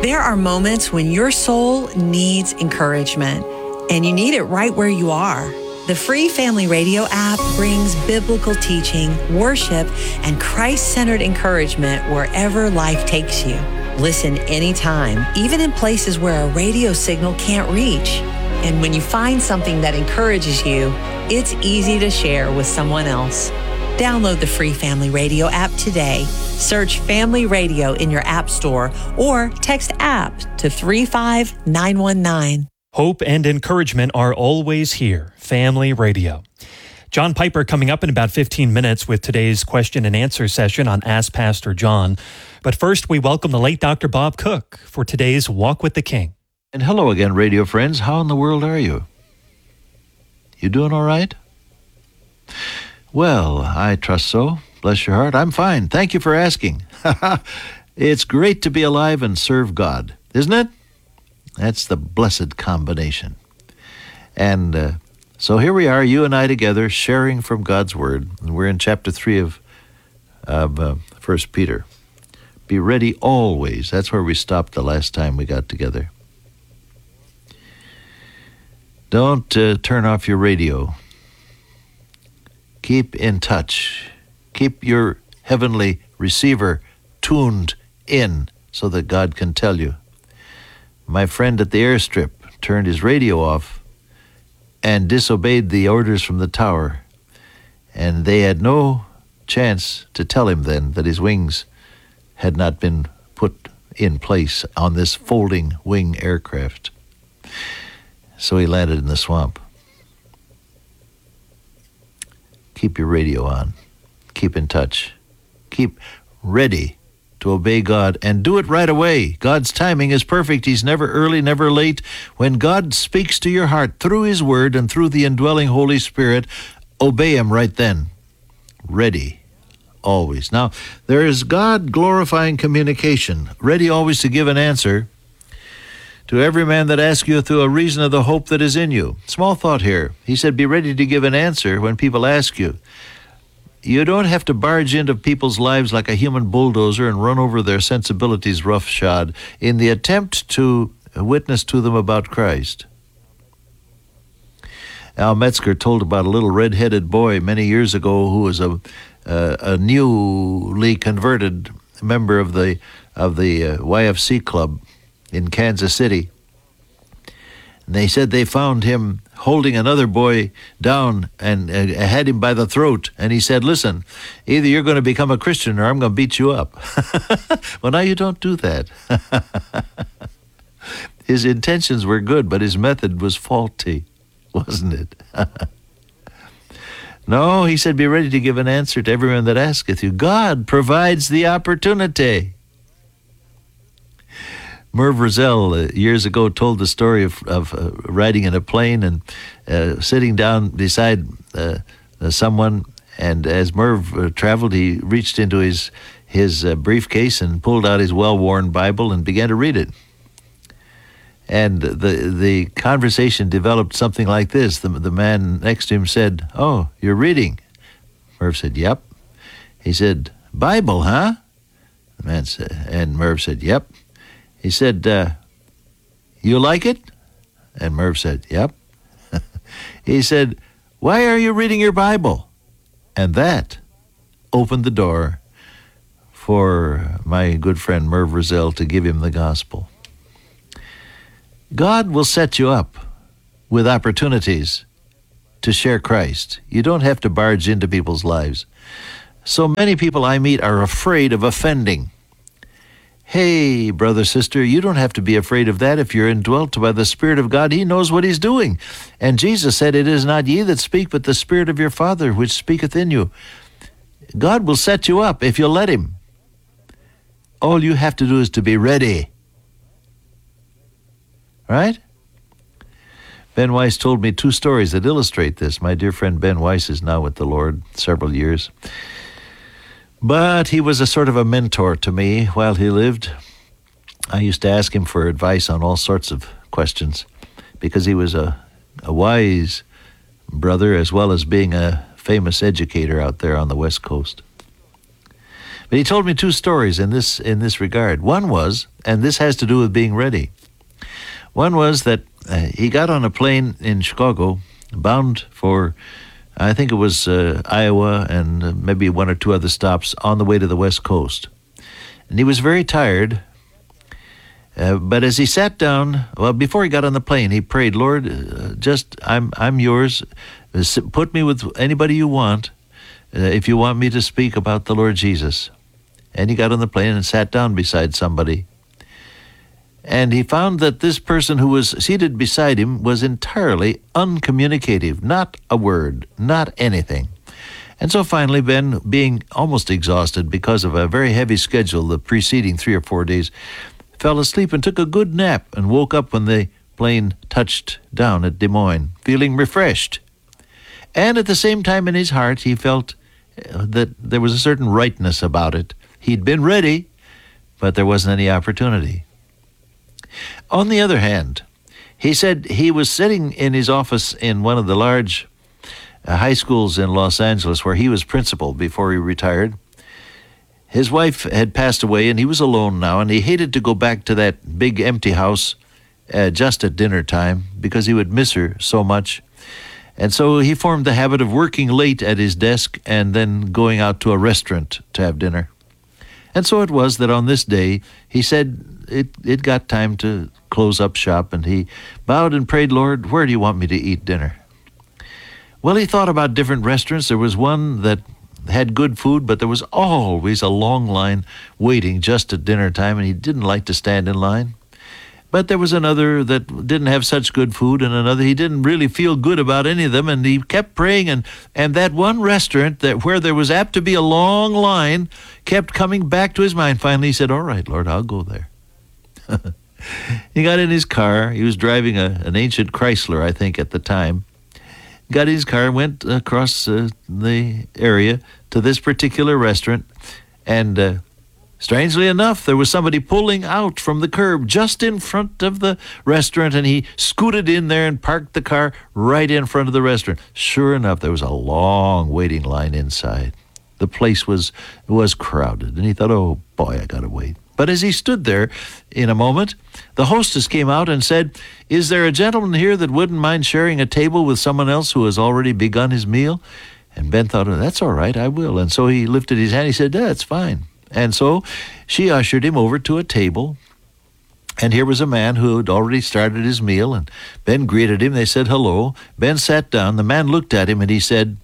There are moments when your soul needs encouragement, and you need it right where you are. The free Family Radio app brings biblical teaching, worship, and Christ-centered encouragement wherever life takes you. Listen anytime, even in places where a radio signal can't reach. And when you find something that encourages you, it's easy to share with someone else. Download the free Family Radio app today. Search Family Radio in your app store or text APP to 35919. Hope and encouragement are always here. Family Radio. John Piper coming up in about 15 minutes with today's question and answer session on Ask Pastor John. But first, we welcome the late Dr. Bob Cook for today's Walk with the King. And hello again, radio friends. How in the world are you? You doing all right? Well, I trust so. Bless your heart. I'm fine. Thank you for asking. It's great to be alive and serve God, isn't it? That's the blessed combination. And so here we are, you and I together, sharing from God's Word. And we're in chapter 3 of 1 Peter. Be ready always. That's where we stopped the last time we got together. Don't turn off your radio. Keep in touch. Keep your heavenly receiver tuned in so that God can tell you. My friend at the airstrip turned his radio off and disobeyed the orders from the tower, and they had no chance to tell him then that his wings had not been put in place on this folding wing aircraft. So he landed in the swamp. Keep your radio on. Keep in touch. Keep ready to obey God, and do it right away. God's timing is perfect. He's never early, never late. When God speaks to your heart through His Word and through the indwelling Holy Spirit, obey Him right then. Ready always. Now, there is God-glorifying communication, ready always to give an answer to every man that asks you through a reason of the hope that is in you. Small thought here. He said, be ready to give an answer when people ask you. You don't have to barge into people's lives like a human bulldozer and run over their sensibilities roughshod in the attempt to witness to them about Christ. Al Metzger told about a little red-headed boy many years ago who was a newly converted member of the YFC club in Kansas City. And they said they found him holding another boy down and had him by the throat. And he said, listen, either you're going to become a Christian or I'm going to beat you up. Well, now you don't do that. His intentions were good, but his method was faulty, wasn't it? No, he said, be ready to give an answer to everyone that asketh you. God provides the opportunity. Merv Roselle years ago told the story of riding in a plane and sitting down beside someone, and as Merv traveled, he reached into his briefcase and pulled out his well-worn Bible and began to read it. And the conversation developed something like this. The man next to him said, "Oh, you're reading?" Merv said, "Yep." He said, "Bible, huh?" The man said, and Merv said, "Yep." He said, "You like it?" And Merv said, "Yep." He said, "Why are you reading your Bible?" And that opened the door for my good friend Merv Roselle to give him the gospel. God will set you up with opportunities to share Christ. You don't have to barge into people's lives. So many people I meet are afraid of offending. Hey, brother, sister, you don't have to be afraid of that. If you're indwelt by the Spirit of God, He knows what He's doing. And Jesus said, "It is not ye that speak, but the Spirit of your Father which speaketh in you." God will set you up if you'll let Him. All you have to do is to be ready. Right? Ben Weiss told me 2 stories that illustrate this. My dear friend Ben Weiss is now with the Lord several years. But he was a sort of a mentor to me while he lived. I used to ask him for advice on all sorts of questions because he was a wise brother as well as being a famous educator out there on the West Coast. But he told me two stories in this regard. One was, and this has to do with being ready. One was that he got on a plane in Chicago, bound for, I think it was Iowa and maybe one or two other stops on the way to the West Coast. And he was very tired. But as he sat down, well, before he got on the plane, he prayed, Lord, I'm yours. Put me with anybody you want, if you want me to speak about the Lord Jesus. And he got on the plane and sat down beside somebody. And he found that this person who was seated beside him was entirely uncommunicative, not a word, not anything. And so finally, Ben, being almost exhausted because of a very heavy schedule the preceding 3 or 4 days, fell asleep and took a good nap and woke up when the plane touched down at Des Moines, feeling refreshed. And at the same time in his heart, he felt that there was a certain rightness about it. He'd been ready, but there wasn't any opportunity. On the other hand, he said he was sitting in his office in one of the large high schools in Los Angeles where he was principal before he retired. His wife had passed away, and he was alone now, and he hated to go back to that big empty house just at dinner time because he would miss her so much. And so he formed the habit of working late at his desk and then going out to a restaurant to have dinner. And so it was that on this day, he said it got time to close up shop, and he bowed and prayed, Lord, where do you want me to eat dinner? Well, he thought about different restaurants. There was one that had good food, but there was always a long line waiting just at dinner time, and he didn't like to stand in line. But there was another that didn't have such good food, and another he didn't really feel good about any of them, and he kept praying, and that one restaurant that where there was apt to be a long line kept coming back to his mind. Finally, he said, all right, Lord, I'll go there. He got in his car. He was driving an ancient Chrysler, I think, at the time. Got in his car, went across the area to this particular restaurant, and strangely enough, there was somebody pulling out from the curb just in front of the restaurant, and he scooted in there and parked the car right in front of the restaurant. Sure enough, there was a long waiting line inside. The place was crowded, and he thought, oh boy, I gotta wait. But as he stood there in a moment, the hostess came out and said, is there a gentleman here that wouldn't mind sharing a table with someone else who has already begun his meal? And Ben thought, oh, that's all right, I will. And so he lifted his hand. He said, yeah, it's fine. And so she ushered him over to a table. And here was a man who had already started his meal. And Ben greeted him. They said hello. Ben sat down. The man looked at him and he said,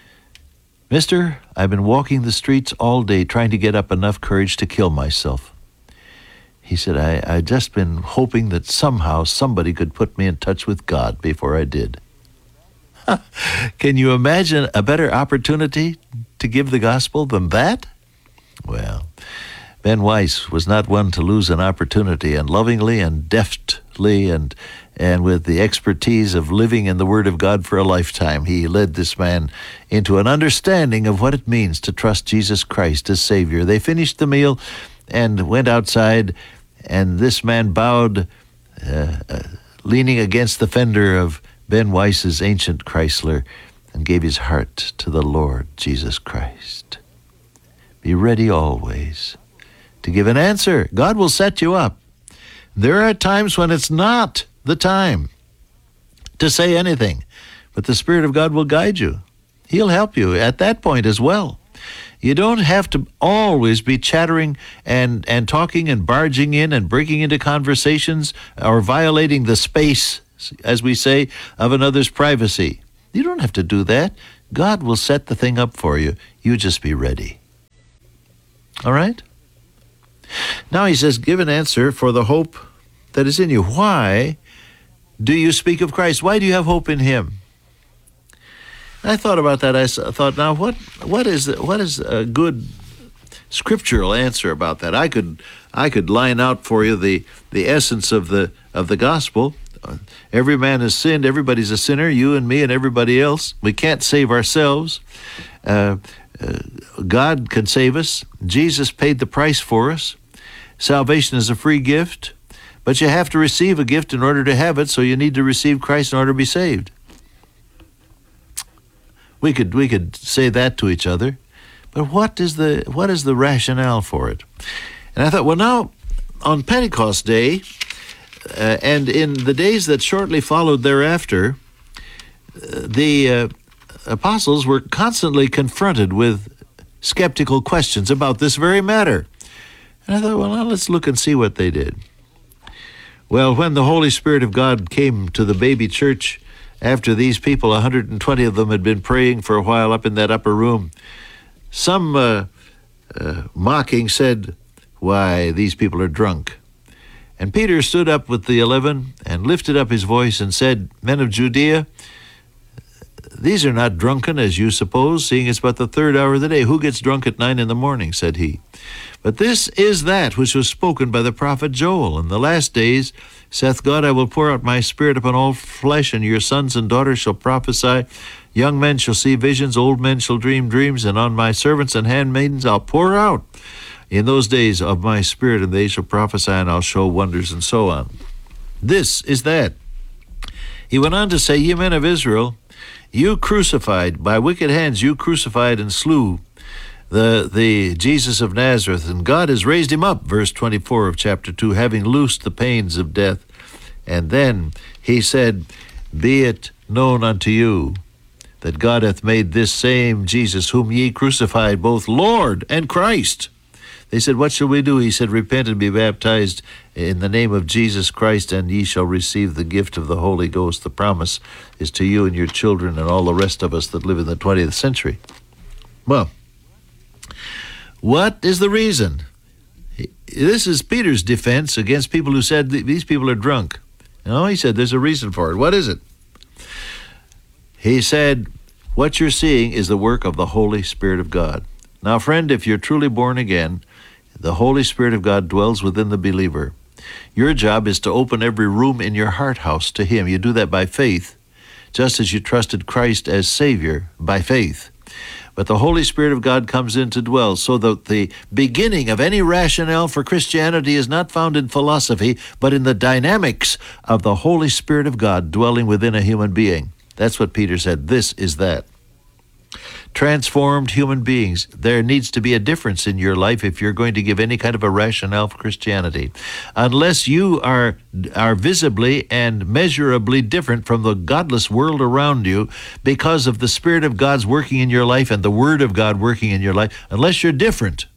Mister, I've been walking the streets all day trying to get up enough courage to kill myself. He said, I'd just been hoping that somehow somebody could put me in touch with God before I did. Can you imagine a better opportunity to give the gospel than that? Well, Ben Weiss was not one to lose an opportunity, and lovingly and deftly and with the expertise of living in the Word of God for a lifetime, he led this man into an understanding of what it means to trust Jesus Christ as Savior. They finished the meal and went outside, and this man bowed, leaning against the fender of Ben Weiss's ancient Chrysler, and gave his heart to the Lord Jesus Christ. Be ready always to give an answer. God will set you up. There are times when it's not the time to say anything, but the Spirit of God will guide you. He'll help you at that point as well. You don't have to always be chattering and talking and barging in and breaking into conversations or violating the space, as we say, of another's privacy. You don't have to do that. God will set the thing up for you. You just be ready. All right? Now he says, give an answer for the hope that is in you. Why do you speak of Christ? Why do you have hope in him? I thought about that. I thought, now what is a good scriptural answer about that? I could line out for you the essence of the gospel. Every man has sinned. Everybody's a sinner. You and me and everybody else. We can't save ourselves. God can save us. Jesus paid the price for us. Salvation is a free gift, but you have to receive a gift in order to have it. So you need to receive Christ in order to be saved. We could say that to each other, But what is the rationale for it? And I thought, well, now, on Pentecost Day, and in the days that shortly followed thereafter, the apostles were constantly confronted with skeptical questions about this very matter. And I thought, well, now let's look and see what they did. Well, when the Holy Spirit of God came to the baby church, after these people, 120 of them, had been praying for a while up in that upper room, some mocking said, "Why, these people are drunk." And Peter stood up with the 11 and lifted up his voice and said, "Men of Judea, these are not drunken as you suppose, seeing it's but the third hour of the day. Who gets drunk at 9 a.m, said he. But this is that which was spoken by the prophet Joel. In the last days, saith God, I will pour out my spirit upon all flesh, and your sons and daughters shall prophesy. Young men shall see visions, old men shall dream dreams, and on my servants and handmaidens I'll pour out in those days of my spirit, and they shall prophesy, and I'll show wonders," and so on. This is that. He went on to say, "Ye men of Israel, you crucified, by wicked hands you crucified and slew the Jesus of Nazareth, and God has raised him up," verse 24 of chapter 2, "having loosed the pains of death." And then he said, "Be it known unto you that God hath made this same Jesus, whom ye crucified, both Lord and Christ." They said, "What shall we do?" He said, "Repent and be baptized in the name of Jesus Christ, and ye shall receive the gift of the Holy Ghost. The promise is to you and your children and all the rest of us that live in the 20th century. Well, what is the reason? This is Peter's defense against people who said these people are drunk. No, he said there's a reason for it. What is it? He said, what you're seeing is the work of the Holy Spirit of God. Now, friend, if you're truly born again, the Holy Spirit of God dwells within the believer. Your job is to open every room in your heart house to Him. You do that by faith, just as you trusted Christ as Savior by faith. But the Holy Spirit of God comes in to dwell, so that the beginning of any rationale for Christianity is not found in philosophy, but in the dynamics of the Holy Spirit of God dwelling within a human being. That's what Peter said. This is that. Transformed human beings. There needs to be a difference in your life if you're going to give any kind of a rationale for Christianity. Unless you are visibly and measurably different from the godless world around you because of the Spirit of God's working in your life and the Word of God working in your life, unless you're different,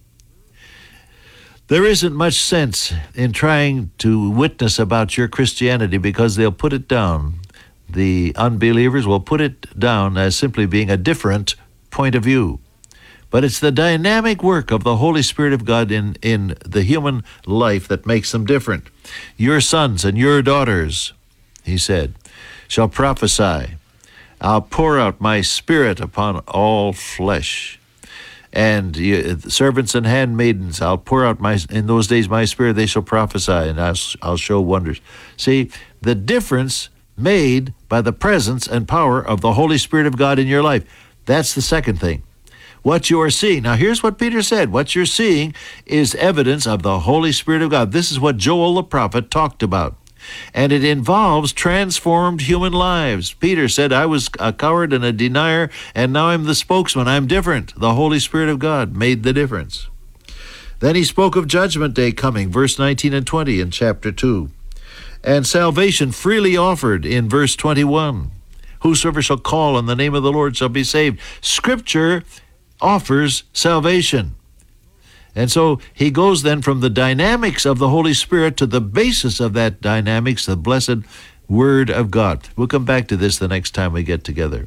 there isn't much sense in trying to witness about your Christianity, because they'll put it down. The unbelievers will put it down as simply being a different point of view. But it's the dynamic work of the Holy Spirit of God in the human life that makes them different. Your sons and your daughters, he said, shall prophesy. I'll pour out my Spirit upon all flesh. And servants and handmaidens, I'll pour out in those days my Spirit, they shall prophesy, and I'll show wonders. See, the difference made by the presence and power of the Holy Spirit of God in your life. That's the second thing. What you are seeing. Now, here's what Peter said. What you're seeing is evidence of the Holy Spirit of God. This is what Joel the prophet talked about. And it involves transformed human lives. Peter said, I was a coward and a denier, and now I'm the spokesman. I'm different. The Holy Spirit of God made the difference. Then he spoke of Judgment Day coming, verse 19 and 20 in chapter 2. And salvation freely offered in verse 21. Whosoever shall call on the name of the Lord shall be saved. Scripture offers salvation. And so he goes then from the dynamics of the Holy Spirit to the basis of that dynamics, the blessed Word of God. We'll come back to this the next time we get together.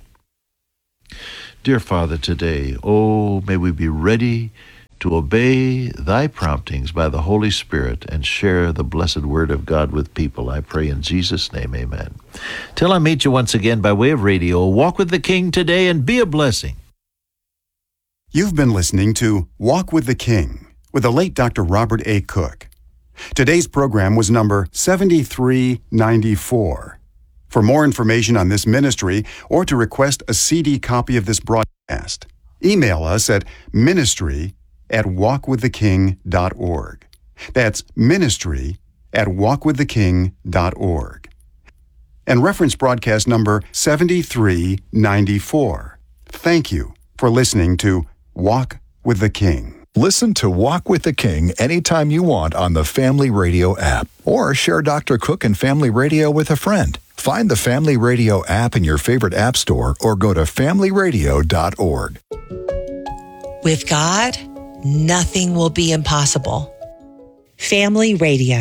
Dear Father, today, may we be ready to obey thy promptings by the Holy Spirit and share the blessed Word of God with people. I pray in Jesus' name, amen. Till I meet you once again by way of radio, walk with the King today and be a blessing. You've been listening to Walk with the King with the late Dr. Robert A. Cook. Today's program was number 7394. For more information on this ministry or to request a CD copy of this broadcast, email us at ministry@walkwiththeking.org. That's ministry@walkwiththeking.org. And reference broadcast number 7394. Thank you for listening to Walk with the King. Listen to Walk with the King anytime you want on the Family Radio app, or share Dr. Cook and Family Radio with a friend. Find the Family Radio app in your favorite app store or go to familyradio.org. With God, nothing will be impossible. Family Radio.